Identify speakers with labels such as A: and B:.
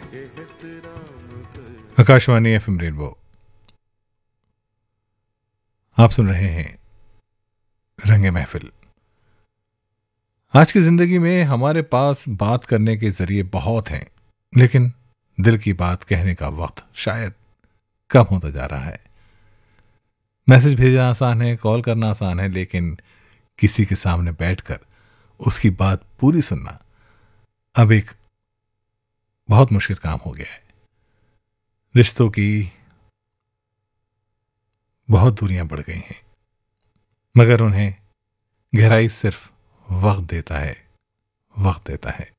A: Akashvani FM rainbow. आप सुन रहे हैं रंगे महफिल। आज की जिंदगी में हमारे पास बात करने के जरिए बहुत हैं, लेकिन दिल की बात कहने का वक्त शायद कम होता जा रहा है। मैसेज भेजना आसान है, कॉल करना आसान है, लेकिन किसी के सामने बैठकर उसकी बात पूरी सुनना अब एक बहुत मुश्किल काम हो गया है। रिश्तों की बहुत दूरियां बढ़ गई हैं, मगर उन्हें गहराई सिर्फ वक्त देता है, वक्त देता है।